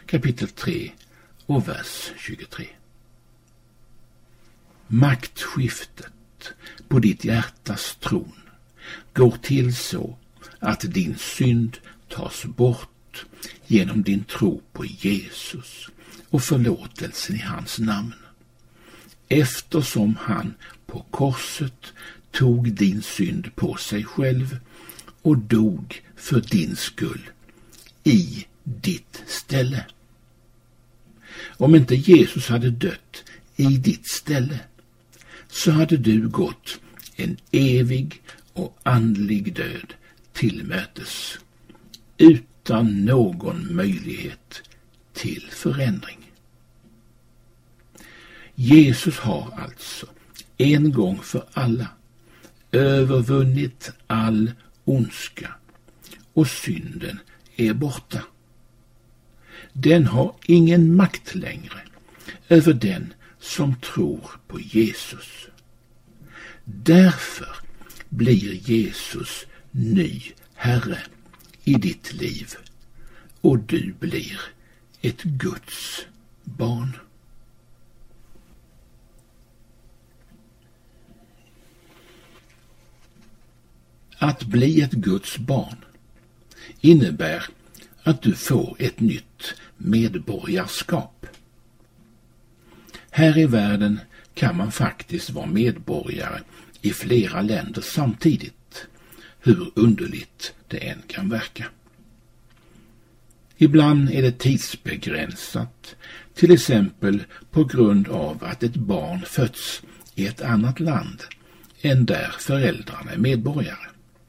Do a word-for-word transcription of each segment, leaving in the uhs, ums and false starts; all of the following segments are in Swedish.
kapitel tre och vers tjugotre. Maktskiftet på ditt hjärtas tron går till så att din synd tas bort genom din tro på Jesus och förlåtelsen i hans namn. Eftersom han på korset tog din synd på sig själv och dog för din skull i ditt ställe. Om inte Jesus hade dött i ditt ställe så hade du gått en evig och andlig död till mötes utan någon möjlighet till förändring. Jesus har alltså en gång för alla övervunnit all ondska och synden är borta. Den har ingen makt längre över den som tror på Jesus. Därför blir Jesus ny Herre i ditt liv och du blir ett Guds barn. Att bli ett Guds barn innebär att du får ett nytt medborgarskap. Här i världen kan man faktiskt vara medborgare i flera länder samtidigt, hur underligt det än kan verka. Ibland är det tidsbegränsat, till exempel på grund av att ett barn fötts i ett annat land än där föräldrarna är medborgare.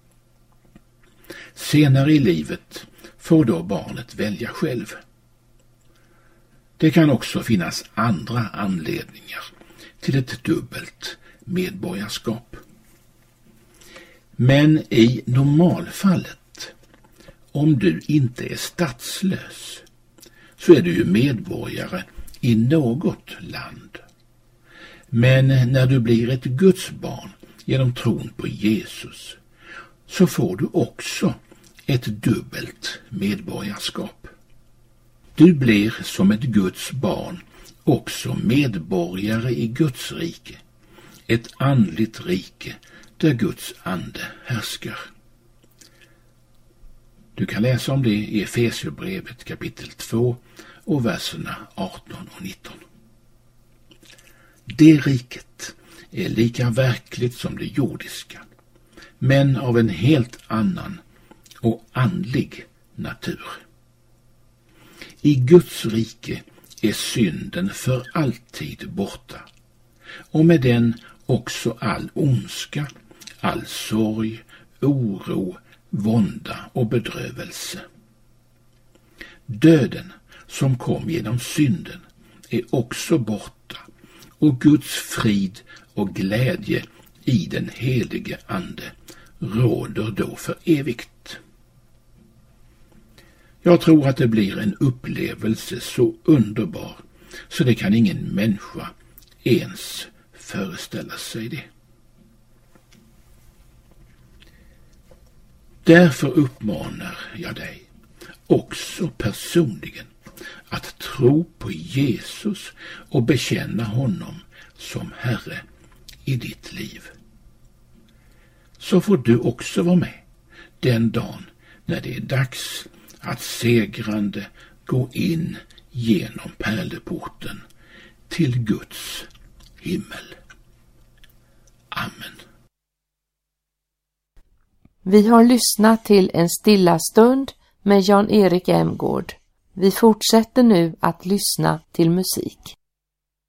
Senare i livet får då barnet välja själv. Det kan också finnas andra anledningar till ett dubbelt medborgarskap. Men i normalfallet, om du inte är statslös, så är du ju medborgare i något land. Men när du blir ett Guds barn genom tron på Jesus, så får du också ett dubbelt medborgarskap. Du blir som ett Guds barn också medborgare i Guds rike, ett andligt rike där Guds ande härskar. Du kan läsa om det i Efesierbrevet kapitel två och verserna arton och nitton. Det riket är lika verkligt som det jordiska, men av en helt annan och andlig natur. I Guds rike är synden för alltid borta, och med den också all ondska, all sorg, oro, vånda och bedrövelse. Döden som kom genom synden är också borta, och Guds frid och glädje i den helige ande råder då för evigt. Jag tror att det blir en upplevelse så underbar så det kan ingen människa ens föreställa sig det. Därför uppmanar jag dig också personligen att tro på Jesus och bekänna honom som Herre i ditt liv. Så får du också vara med den dagen när det är dags att segrande gå in genom pärleporten till Guds himmel. Amen. Vi har lyssnat till en stilla stund med Jan-Erik Emgård. Vi fortsätter nu att lyssna till musik.